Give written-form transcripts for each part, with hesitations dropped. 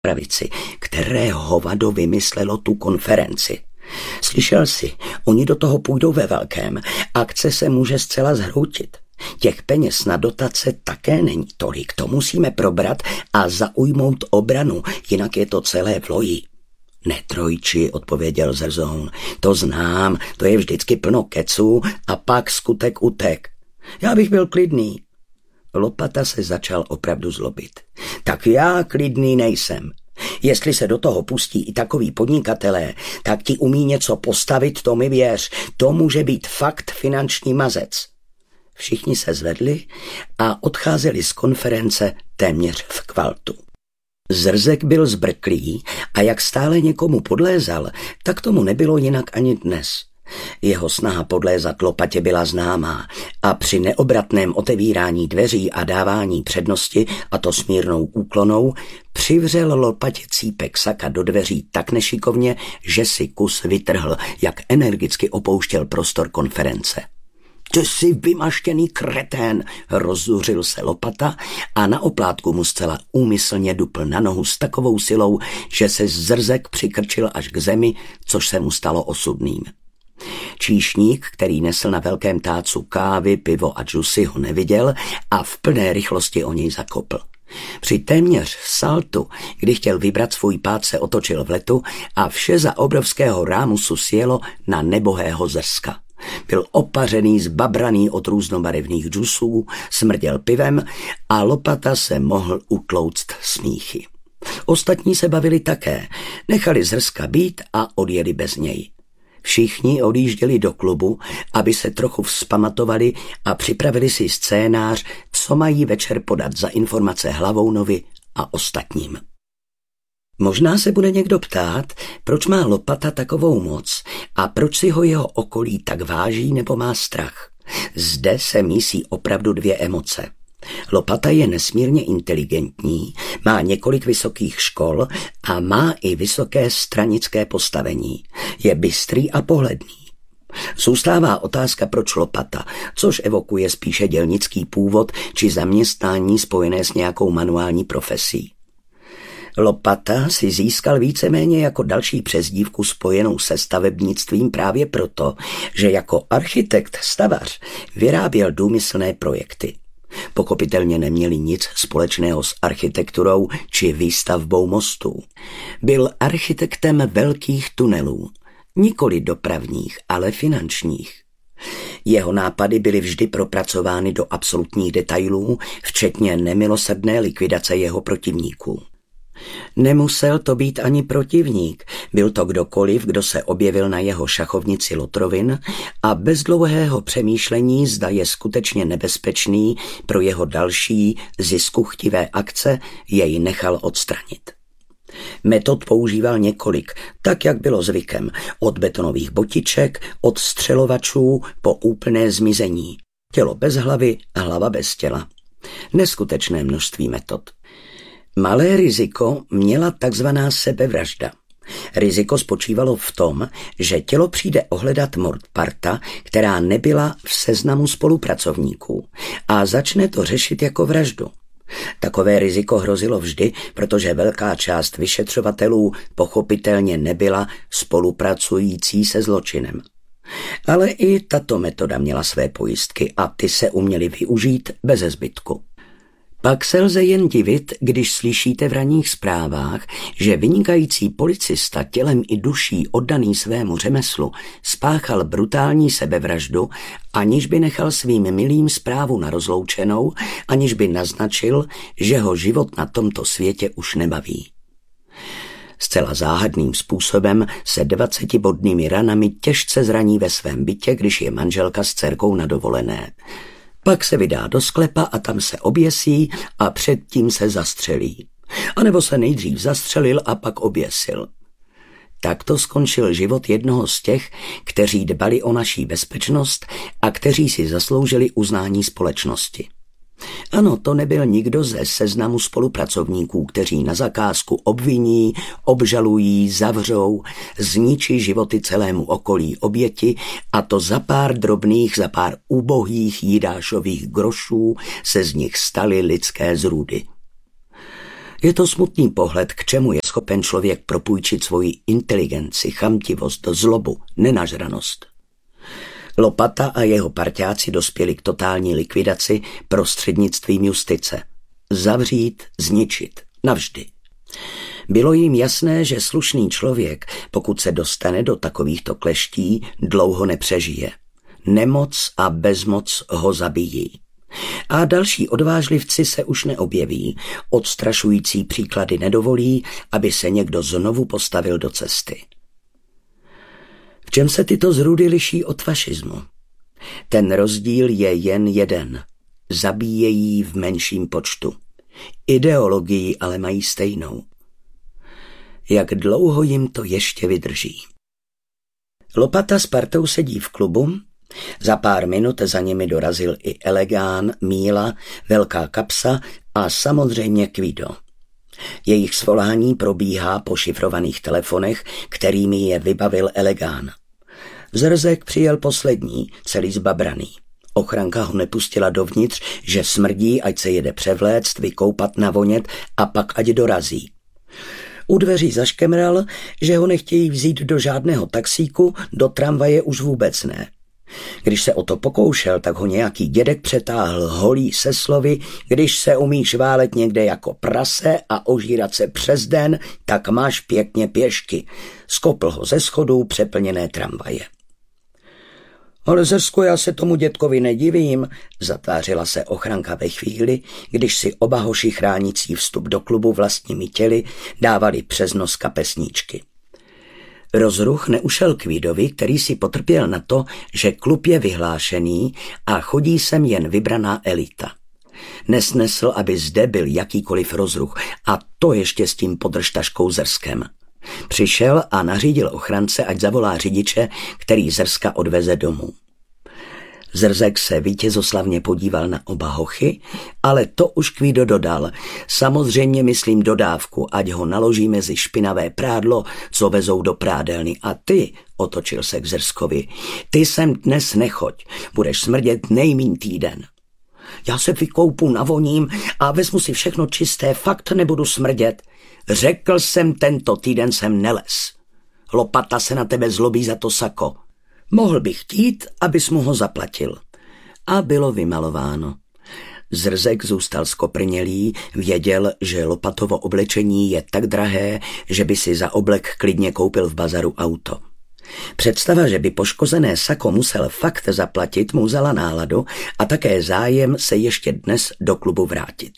pravici, které hovado vymyslelo tu konferenci. Slyšel jsi, oni do toho půjdou ve velkém, akce se může zcela zhroutit. Těch peněz na dotace také není tolik, to musíme probrat a zaujmout obranu, jinak je to celé v loji. Ne, trojči, odpověděl Zrzoun, to znám, to je vždycky plno keců a pak skutek utek. Já bych byl klidný. Lopata se začal opravdu zlobit. Tak já klidný nejsem. Jestli se do toho pustí i takový podnikatelé, tak ti umí něco postavit, to mi věř. To může být fakt finanční mazec. Všichni se zvedli a odcházeli z konference téměř v kvaltu. Zrzek byl zbrklý a jak stále někomu podlézal, tak tomu nebylo jinak ani dnes. Jeho snaha podlézat Lopatě byla známá a při neobratném otevírání dveří a dávání přednosti, a to smírnou úklonou, přivřel Lopatě cípek saka do dveří tak nešikovně, že si kus vytrhl, jak energicky opouštěl prostor konference. Ty jsi vymaštěný kretén, rozzuřil se Lopata a na oplátku mu zcela úmyslně dupl na nohu s takovou silou, že se Zrzek přikrčil až k zemi, což se mu stalo osudným. Číšník, který nesl na velkém tácu kávy, pivo a džusy, ho neviděl a v plné rychlosti o něj zakopl. Při téměř saltu, kdy chtěl vybrat svůj pád, se otočil v letu a vše za obrovského rámusu sjelo na nebohého Zrska. Byl opařený, zbabraný od různobarevných džusů, smrděl pivem a Lopata se mohl utlouct smíchy. Ostatní se bavili také, nechali Zrska být a odjeli bez něj. Všichni odjížděli do klubu, aby se trochu vzpamatovali a připravili si scénář, co mají večer podat za informace Hlavounovi a ostatním. Možná se bude někdo ptát, proč má Lopata takovou moc a proč si ho jeho okolí tak váží nebo má strach. Zde se mísí opravdu dvě emoce. Lopata je nesmírně inteligentní, má několik vysokých škol a má i vysoké stranické postavení. Je bystrý a pohledný. Zůstává otázka, proč Lopata, což evokuje spíše dělnický původ či zaměstnání spojené s nějakou manuální profesí. Lopata si získal víceméně jako další přezdívku spojenou se stavebnictvím právě proto, že jako architekt stavař vyráběl důmyslné projekty. Pochopitelně neměli nic společného s architekturou či výstavbou mostů. Byl architektem velkých tunelů, nikoli dopravních, ale finančních. Jeho nápady byly vždy propracovány do absolutních detailů, včetně nemilosrdné likvidace jeho protivníků. Nemusel to být ani protivník, byl to kdokoliv, kdo se objevil na jeho šachovnici lotrovin a bez dlouhého přemýšlení, zda je skutečně nebezpečný pro jeho další ziskuchtivé akce, jej nechal odstranit. Metod používal několik, tak jak bylo zvykem, od betonových botiček, od střelovačů po úplné zmizení. Tělo bez hlavy, hlava bez těla. Neskutečné množství metod. Malé riziko měla takzvaná sebevražda. Riziko spočívalo v tom, že tělo přijde ohledat mordparta, která nebyla v seznamu spolupracovníků a začne to řešit jako vraždu. Takové riziko hrozilo vždy, protože velká část vyšetřovatelů pochopitelně nebyla spolupracující se zločinem. Ale i tato metoda měla své pojistky a ty se uměly využít beze zbytku. Pak se lze jen divit, když slyšíte v ranních zprávách, že vynikající policista tělem i duší oddaný svému řemeslu spáchal brutální sebevraždu, aniž by nechal svým milým zprávu na rozloučenou, aniž by naznačil, že ho život na tomto světě už nebaví. Zcela záhadným způsobem se 20bodnými ranami těžce zraní ve svém bytě, když je manželka s dcerkou na dovolené. Pak se vydá do sklepa a tam se oběsí a předtím se zastřelí. A nebo se nejdřív zastřelil a pak oběsil. Takto skončil život jednoho z těch, kteří dbali o naší bezpečnost a kteří si zasloužili uznání společnosti. Ano, to nebyl nikdo ze seznamu spolupracovníků, kteří na zakázku obviní, obžalují, zavřou, zničí životy celému okolí oběti a to za pár ubohých jidášových grošů se z nich staly lidské zrůdy. Je to smutný pohled, k čemu je schopen člověk propůjčit svoji inteligenci, chamtivost, zlobu, nenažranost. Lopata a jeho parťáci dospěli k totální likvidaci prostřednictvím justice. Zavřít, zničit, navždy. Bylo jim jasné, že slušný člověk, pokud se dostane do takovýchto kleští, dlouho nepřežije. Nemoc a bezmoc ho zabijí. A další odvážlivci se už neobjeví, odstrašující příklady nedovolí, aby se někdo znovu postavil do cesty. V čem se tyto zrůdy liší od fašismu? Ten rozdíl je jen jeden. Zabíjejí v menším počtu. Ideologii ale mají stejnou. Jak dlouho jim to ještě vydrží? Lopata s partou sedí v klubu. Za pár minut za nimi dorazil i Elegán, Míla, Velká kapsa a samozřejmě Kvido. Jejich svolání probíhá po šifrovaných telefonech, kterými je vybavil Elegán. Zrzek přijel poslední, celý zbabraný. Ochranka ho nepustila dovnitř, že smrdí, ať se jede převléct, vykoupat, navonět a pak ať dorazí. U dveří zaškemral, že ho nechtějí vzít do žádného taxíku, do tramvaje už vůbec ne. Když se o to pokoušel, tak ho nějaký dědek přetáhl holý se slovy: když se umíš válet někde jako prase a ožírat se přes den, tak máš pěkně pěšky. Skopl ho ze schodů přeplněné tramvaje. Ale Zrsko, já se tomu dědkovi nedivím, zatvářila se ochranka ve chvíli, když si oba hoši chránící vstup do klubu vlastními těly dávali přes nos kapesníčky. Rozruch neušel Kvidovi, který si potrpěl na to, že klub je vyhlášený a chodí sem jen vybraná elita. Nesnesl, aby zde byl jakýkoliv rozruch, a to ještě s tím podržtaškou Zrskem. Přišel a nařídil ochrance, ať zavolá řidiče, který Zrska odveze domů. Zrzek se vítězoslavně podíval na oba hochy, ale to už Kvido dodal. Samozřejmě myslím dodávku, ať ho naloží mezi špinavé prádlo, co vezou do prádelny. A ty, otočil se k Zrskovi, ty sem dnes nechoď, budeš smrdět nejmíň týden. Já se vykoupu, navoním a vezmu si všechno čisté, fakt nebudu smrdět. Řekl jsem, tento týden jsem neles. Lopata se na tebe zlobí za to sako. Mohl bych chtít, abys mu ho zaplatil. A bylo vymalováno. Zrzek zůstal skoprnělý, věděl, že Lopatovo oblečení je tak drahé, že by si za oblek klidně koupil v bazaru auto. Představa, že by poškozené sako musel fakt zaplatit, mu vzala náladu a také zájem se ještě dnes do klubu vrátit.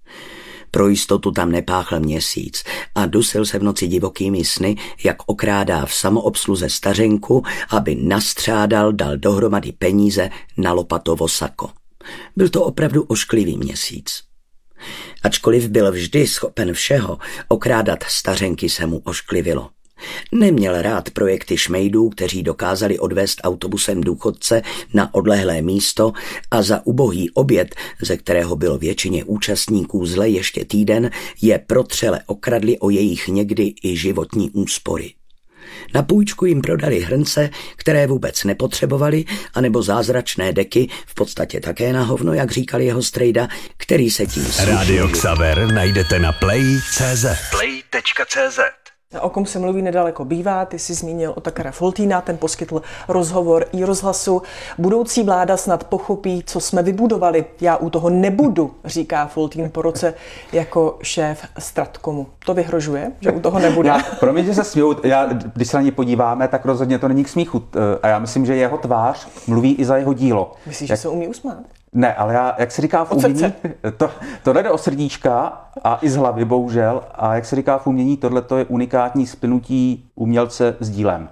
Pro jistotu tam nepáchl měsíc a dusil se v noci divokými sny, jak okrádá v samoobsluze stařenku, aby nastřádal, dal dohromady peníze na Lopatovo sako. Byl to opravdu ošklivý měsíc. Ačkoliv byl vždy schopen všeho, okrádat stařenky se mu ošklivilo. Neměl rád projekty šmejdů, kteří dokázali odvést autobusem důchodce na odlehlé místo a za ubohý oběd, ze kterého bylo většině účastníků zle ještě týden, je protřele okradli o jejich někdy i životní úspory. Na půjčku jim prodali hrnce, které vůbec nepotřebovali, anebo zázračné deky, v podstatě také na hovno, jak říkal jeho strejda, který se tím slušil. Radio Xaver najdete na play.cz. Play.cz. O kom se mluví nedaleko bývá, ty jsi zmínil Otakara Foltýna, ten poskytl rozhovor iRozhlasu. Budoucí vláda snad pochopí, co jsme vybudovali. Já u toho nebudu, říká Foltýn po roce jako šéf Stratcomu. To vyhrožuje, že u toho nebude? Promiň, že se směju, když se na ně podíváme, tak rozhodně to není k smíchu. A já myslím, že jeho tvář mluví i za jeho dílo. Myslíš, že se umí usmát? Ne, ale já, jak se říká v umění, to nejde o srdíčka a i z hlavy, bohužel. A jak se říká v umění, tohle je unikátní splynutí umělce s dílem.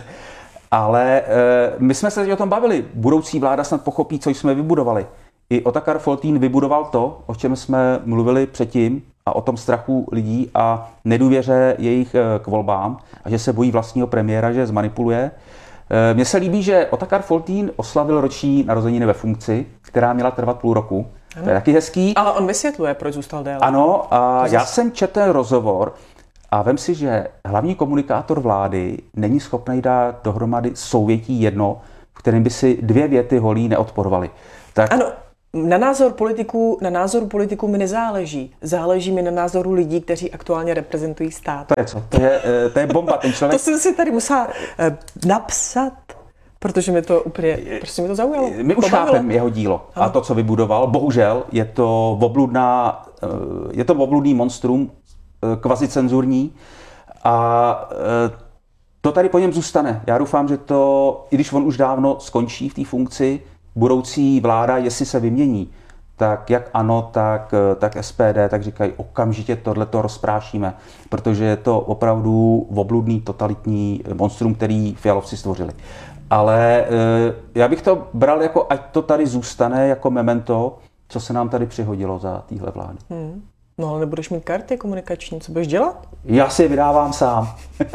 Ale my jsme se teď o tom bavili. Budoucí vláda snad pochopí, co jsme vybudovali. I Otakar Foltýn vybudoval to, o čem jsme mluvili předtím, a o tom strachu lidí a nedůvěře jejich k volbám a že se bojí vlastního premiéra, že je zmanipuluje. Mně se líbí, že Otakar Foltýn oslavil roční narozeniny ve funkci, která měla trvat půl roku. Ano. To je taky hezký. Ale on vysvětluje, proč zůstal déle. Ano, a já jsem četl rozhovor a vem si, že hlavní komunikátor vlády není schopný dát dohromady souvětí jedno, v kterém by si dvě věty holí neodporovaly. Tak ano. Na názoru politiků mi nezáleží. Záleží mi na názoru lidí, kteří aktuálně reprezentují stát. To je co? To je bomba, ten člověk. To jsem si tady musela napsat, protože mi to úplně, prostě mi to zaujalo. My už chápeme jeho dílo a to, co vybudoval. Bohužel je to obludný monstrum, kvazicenzurní, a to tady po něm zůstane. Já doufám, že to, i když on už dávno skončí v té funkci, budoucí vláda, jestli se vymění, tak jak ANO, tak SPD, tak říkají, okamžitě tohleto rozprášíme, protože je to opravdu obludný totalitní monstrum, který Fialovci stvořili. Ale já bych to bral jako, ať to tady zůstane jako memento, co se nám tady přihodilo za téhle vlády. No ale nebudeš mít karty komunikační, co budeš dělat? Já si je vydávám sám.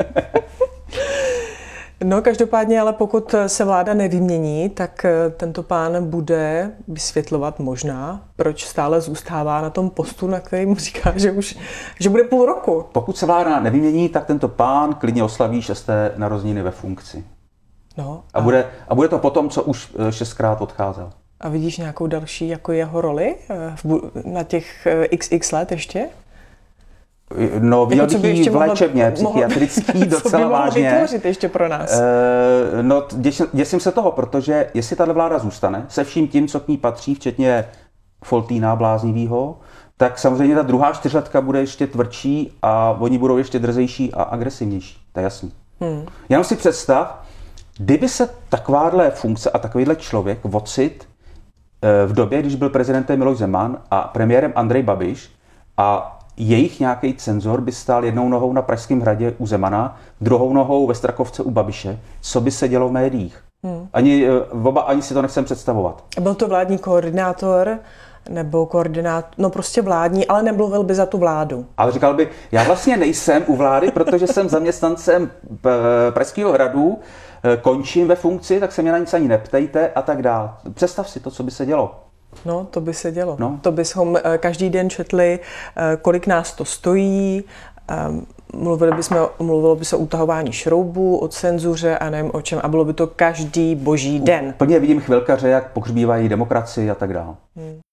No každopádně, ale pokud se vláda nevymění, tak tento pán bude vysvětlovat možná, proč stále zůstává na tom postu, na kterým říká, že bude půl roku. Pokud se vláda nevymění, tak tento pán klidně oslaví 6. narozeniny ve funkci. No, a bude to potom, co už 6krát odcházel. A vidíš nějakou další jako jeho roli na těch XX let ještě? No, viděl bych ji v léčebně, psychiatrický, docela vážně. Co by mohl vytvořit ještě pro nás? No, děsím se toho, protože jestli tato vláda zůstane, se vším tím, co k ní patří, včetně Foltýna bláznivýho, tak samozřejmě ta druhá 4letka bude ještě tvrdší a oni budou ještě drzejší a agresivnější. To je jasný. Jenom si představ, kdyby se takováhle funkce a takovýhle člověk ocit v době, když byl prezidentem Miloš Zeman a premiérem Andrej Babiš a jejich nějaký cenzor by stál jednou nohou na Pražském hradě u Zemana, druhou nohou ve Strakovce u Babiše. Co by se dělo v médiích? Ani si to nechcem představovat. Byl to vládní koordinátor, nebo no prostě vládní, ale nemluvil by za tu vládu. Ale říkal by, já vlastně nejsem u vlády, protože jsem zaměstnancem Pražského hradu, končím ve funkci, tak se mě na nic ani neptejte a tak dál. Představ si to, co by se dělo. No, to by se dělo. No. To bychom každý den četli, kolik nás to stojí, mluvilo by se o utahování šroubů, o cenzuře a nevím o čem, a bylo by to každý boží den. Plně vidím chvilkaře, jak pohřbívají demokracii a tak dál.